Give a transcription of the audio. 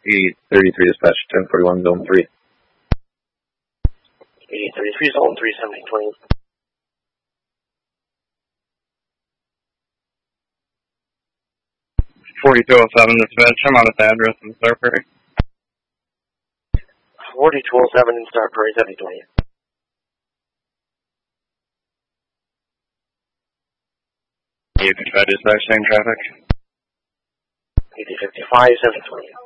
8033 dispatch, 1041, zone 3. 8033, zone 3, 1720. Dispatch, I'm on this address in Star Prairie. 4207 in Star Prairie, 7020. 8055 dispatch, same traffic. 8055, 720.